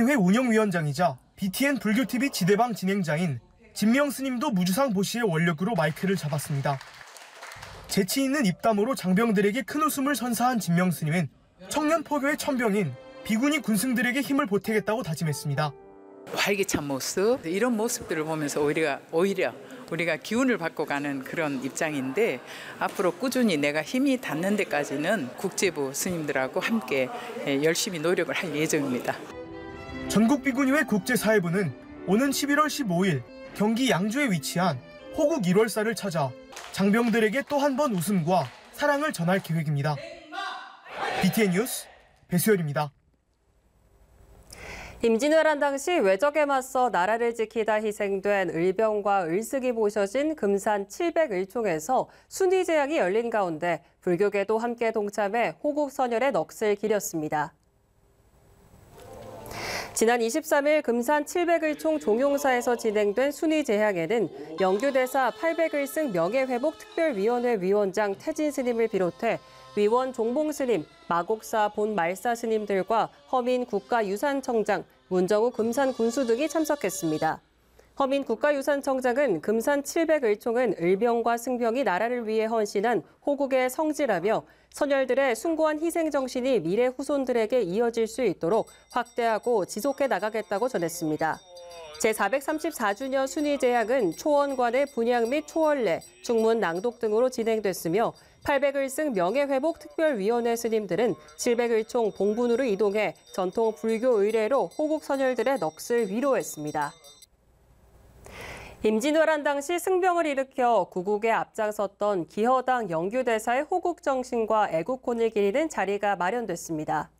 국제교회 운영위원장이자 BTN 불교TV 지대방 진행자인 진명 스님도 무주상 보시의 원력으로 마이크를 잡았습니다. 재치 있는 입담으로 장병들에게 큰 웃음을 선사한 진명 스님은 청년 포교의 천병인 비구니 군승들에게 힘을 보태겠다고 다짐했습니다. 활기찬 모습, 이런 모습들을 보면서 오히려 우리가 기운을 받고 가는 그런 입장인데, 앞으로 꾸준히 내가 힘이 닿는 데까지는 국제부 스님들하고 함께 열심히 노력을 할 예정입니다. 전국비구니회 국제사회부는 오는 11월 15일 경기 양주에 위치한 호국 1월사를 찾아 장병들에게 또 한 번 웃음과 사랑을 전할 계획입니다. BTN 뉴스 배수열입니다. 임진왜란 당시 왜적에 맞서 나라를 지키다 희생된 을병과 을숙이 모셔진 금산 700을총에서 순위제약이 열린 가운데 불교계도 함께 동참해 호국 선열의 넋을 기렸습니다. 지난 23일 금산 700을총 종용사에서 진행된 순위제약에는 영규대사 800을승 명예회복특별위원회 위원장 태진 스님을 비롯해 위원 종봉 스님, 마곡사 본 말사 스님들과 허민 국가유산청장, 문정우 금산 군수 등이 참석했습니다. 허민 국가유산청장은 금산 700을총은 을병과 승병이 나라를 위해 헌신한 호국의 성지라며 선열들의 숭고한 희생 정신이 미래 후손들에게 이어질 수 있도록 확대하고 지속해 나가겠다고 전했습니다. 제434주년 순위제약은 초원관의 분향 및 초원례, 중문 낭독 등으로 진행됐으며 800을승 명예회복특별위원회 스님들은 700을총 봉분으로 이동해 전통 불교 의례로 호국 선열들의 넋을 위로했습니다. 임진왜란 당시 승병을 일으켜 구국에 앞장섰던 기허당 영규대사의 호국 정신과 애국혼을 기리는 자리가 마련됐습니다.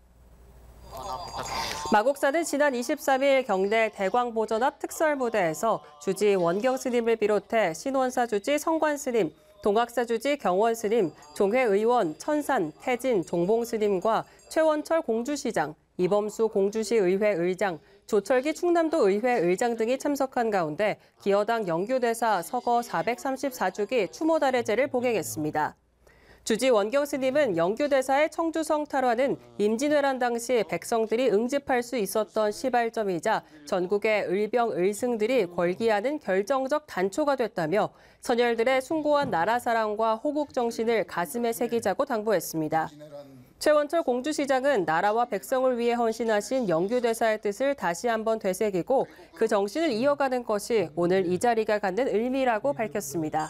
마곡사는 지난 23일 경내 대광보전 앞 특설무대에서 주지 원경 스님을 비롯해 신원사 주지 성관 스님, 동학사 주지 경원 스님, 종회 의원 천산, 태진, 종봉 스님과 최원철 공주시장, 이범수 공주시 의회 의장, 조철기 충남도 의회 의장 등이 참석한 가운데 기허당 영규대사 서거 434주기 추모달의제를 봉행했습니다. 주지 원경 스님은 영규대사의 청주성 탈환은 임진왜란 당시 백성들이 응집할 수 있었던 시발점이자 전국의 을병, 을승들이 걸기하는 결정적 단초가 됐다며 선열들의 숭고한 나라 사랑과 호국 정신을 가슴에 새기자고 당부했습니다. 최원철 공주시장은 나라와 백성을 위해 헌신하신 영규대사의 뜻을 다시 한번 되새기고 그 정신을 이어가는 것이 오늘 이 자리가 갖는 의미라고 밝혔습니다.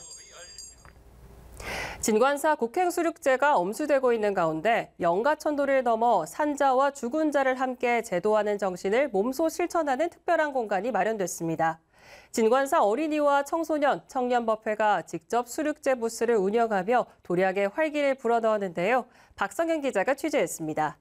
진관사 국행수륙제가 엄수되고 있는 가운데 영가천도를 넘어 산자와 죽은 자를 함께 제도하는 정신을 몸소 실천하는 특별한 공간이 마련됐습니다. 진관사 어린이와 청소년, 청년법회가 직접 수륙제 부스를 운영하며 도략의 활기를 불어넣었는데요. 박성현 기자가 취재했습니다.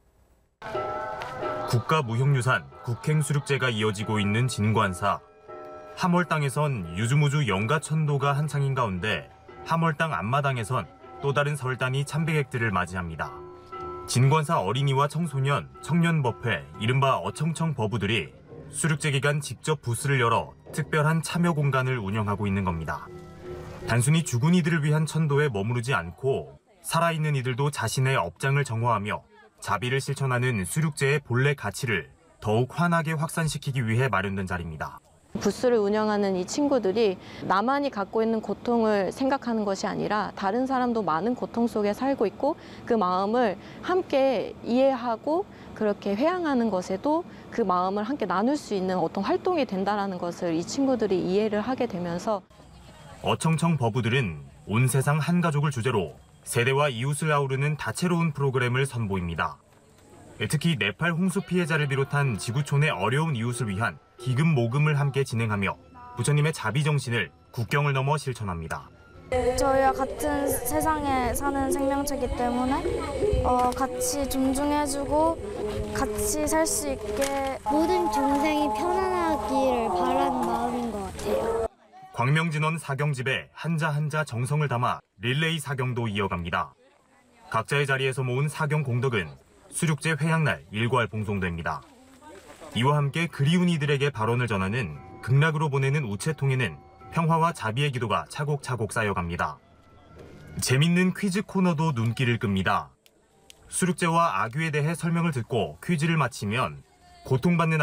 국가무형유산 국행수륙제가 이어지고 있는 진관사. 함월당에선 유주무주 영가천도가 한창인 가운데 함월당 앞마당에선 또 다른 설단이 참배객들을 맞이합니다. 진관사 어린이와 청소년, 청년법회, 이른바 어청청 버부들이 수륙제 기간 직접 부스를 열어 특별한 참여 공간을 운영하고 있는 겁니다. 단순히 죽은 이들을 위한 천도에 머무르지 않고 살아있는 이들도 자신의 업장을 정화하며 자비를 실천하는 수륙제의 본래 가치를 더욱 환하게 확산시키기 위해 마련된 자리입니다. 부스를 운영하는 이 친구들이 나만이 갖고 있는 고통을 생각하는 것이 아니라 다른 사람도 많은 고통 속에 살고 있고 그 마음을 함께 이해하고 그렇게 회항하는 것에도 그 마음을 함께 나눌 수 있는 어떤 활동이 된다는 것을 이 친구들이 이해를 하게 되면서 어청청 버부들은 온 세상 한 가족을 주제로 세대와 이웃을 아우르는 다채로운 프로그램을 선보입니다. 특히 네팔 홍수 피해자를 비롯한 지구촌의 어려운 이웃을 위한 기금 모금을 함께 진행하며 부처님의 자비 정신을 국경을 넘어 실천합니다. 저희와 같은 세상에 사는 생명체이기 때문에 같이 존중해주고 같이 살 수 있게 모든 중생이 편안하기를 바라는 마음인 것 같아요. 광명진원 사경집에 한자 정성을 담아 릴레이 사경도 이어갑니다. 각자의 자리에서 모은 사경 공덕은 수륙제 회향날 일괄 봉송됩니다. 이와 함께 그리운 이들에게 발언을 전하는 극락으로 보내는 우체통에는 평화와 자비의 기도가 차곡차곡 쌓여갑니다. 재밌는 퀴즈 코너도 눈길을 끕니다. 수륙제와 악유에 대해 설명을 듣고 퀴즈를 마치면 고통받는